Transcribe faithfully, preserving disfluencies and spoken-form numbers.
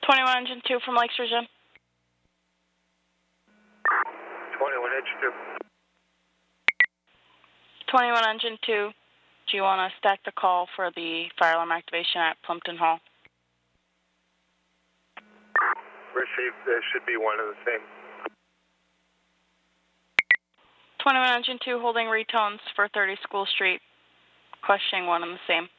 twenty-one engine two from Lakes Region. twenty-one engine two. twenty-one engine two, do you want to stack the call for the fire alarm activation at Plumpton Hall? Received. There should be one of the same. twenty-one engine two holding retones for thirty School Street, questioning one and the same.